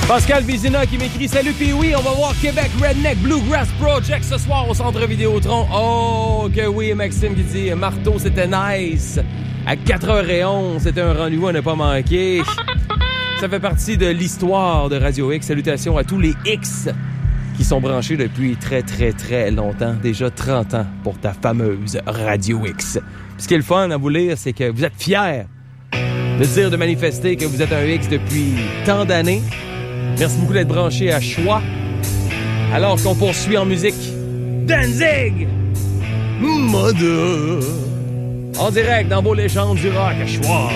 Pascal Vézina qui m'écrit « Salut Pee-Wee, on va voir Québec Redneck Bluegrass Project ce soir au Centre Vidéotron. » Oh, que oui, Maxime qui dit « Marteau, c'était nice. À 4h11, c'était un rendez-vous à ne pas manquer. » Ça fait partie de l'histoire de Radio X. Salutations à tous les X qui sont branchés depuis très, très, très longtemps. Déjà 30 ans pour ta fameuse Radio X. Puis ce qui est le fun à vous lire, c'est que vous êtes fiers de dire, de manifester que vous êtes un X depuis tant d'années. Merci beaucoup d'être branché à Choix. Alors qu'on poursuit en musique, Danzig, Mother, en direct dans vos légendes du rock à Choix.